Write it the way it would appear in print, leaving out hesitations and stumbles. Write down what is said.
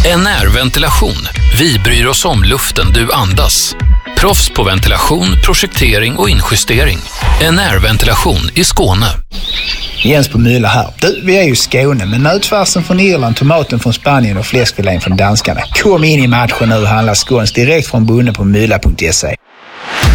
NR Ventilation. Vi bryr oss om luften du andas. Proffs på ventilation, projektering och injustering. NR Ventilation i Skåne. Jens på Müller här. Du, vi är ju i Skåne, men nötfärsen från Irland, tomaten från Spanien och fläskfilén från danskarna. Kom in i matchen nu och handla skåns direkt från bonden på mylla.se.